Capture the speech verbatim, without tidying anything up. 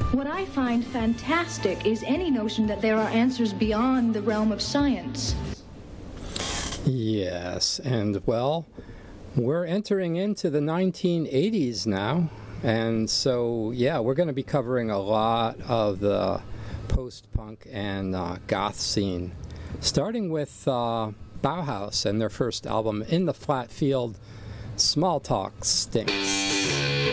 What I find fantastic is any notion that there are answers beyond the realm of science. Yes, and well, we're entering into the nineteen eighties now, and so yeah, we're going to be covering a lot of the post-punk and uh, goth scene, starting with uh, Bauhaus and their first album, In the Flat Field, Small Talk Stinks.